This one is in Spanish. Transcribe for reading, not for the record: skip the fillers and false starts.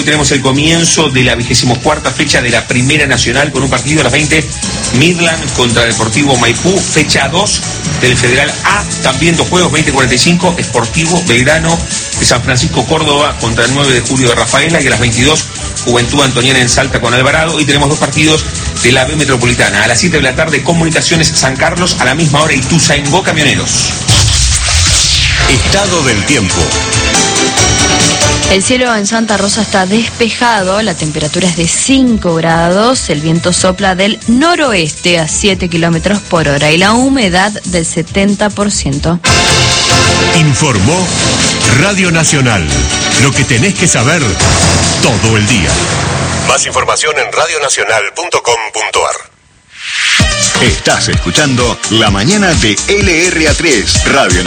tenemos el comienzo de la 24ª fecha de la Primera Nacional con un partido a las 20, Midland contra Deportivo Maipú, fecha 2 del Federal A, también 2 juegos, 20:45, Sportivo Belgrano de San Francisco Córdoba contra el 9 de julio de Rafaela, y a las 22, Juventud Antoniana en Salta con Alvarado, y tenemos 2 partidos de la B Metropolitana. A las 7 de la tarde, Comunicaciones San Carlos, a la misma hora Ituzaingó Camioneros. Estado del tiempo. El cielo en Santa Rosa está despejado, la temperatura es de 5 grados, el viento sopla del noroeste a 7 kilómetros por hora y la humedad del 70%. Informó Radio Nacional. Lo que tenés que saber todo el día. Más información en radionacional.com.ar. Estás escuchando La Mañana de LRA3, Radio Nacional.